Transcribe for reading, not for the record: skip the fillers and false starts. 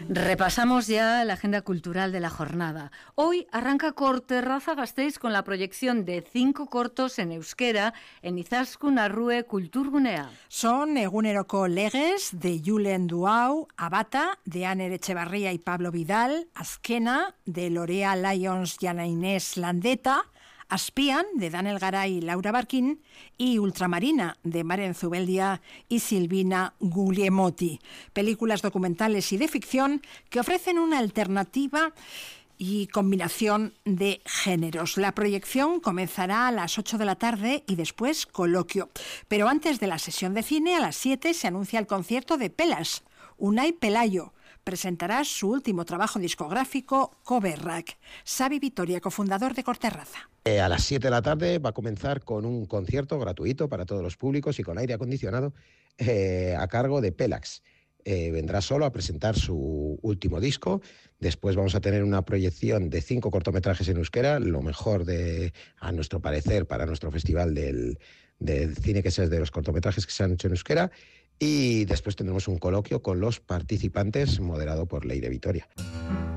Repasamos ya la agenda cultural de la jornada. Hoy arranca Corterraza Gasteiz con la proyección de 5 cortos en euskera en Izaskun Arrue Kulturgunea. Son eguneroko legez de Julen Duau, Abata de Aner Echevarría y Pablo Vidal, Azkena de Lorea Lyons y Ana Inés Landeta, Aspian, de Daniel Garay y Laura Barquín, y Ultramarina, de Maren Zubeldia y Silvina Guglielmotti. Películas documentales y de ficción que ofrecen una alternativa y combinación de géneros. La proyección comenzará a las 8 de la tarde y después coloquio. Pero antes de la sesión de cine, a las 7 se anuncia el concierto de Pelas. Unai Pelayo presentará su último trabajo discográfico, Coverrack. Xavi Vitoria, cofundador de Corterraza. A las 7 de la tarde va a comenzar con un concierto gratuito para todos los públicos y con aire acondicionado a cargo de Pelax. Vendrá solo a presentar su último disco. Después vamos a tener una proyección de 5 cortometrajes en euskera, lo mejor a nuestro parecer para nuestro festival del cine, que es de los cortometrajes que se han hecho en euskera. Y después tendremos un coloquio con los participantes moderado por Leire Vitoria.